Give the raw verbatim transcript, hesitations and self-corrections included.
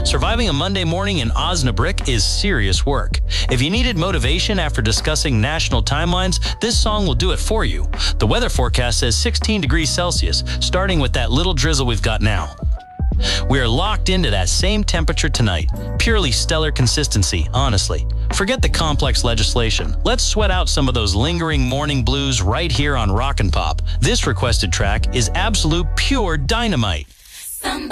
Surviving a Monday morning in Osnabrück is serious work. If you needed motivation after discussing national timelines, this song will do it for you. The weather forecast says sixteen degrees Celsius, starting with that little drizzle we've got now. We are locked into that same temperature tonight. Purely stellar consistency, honestly. Forget the complex legislation. Let's sweat out some of those lingering morning blues right here on Rock and Pop. This requested track is absolute pure dynamite.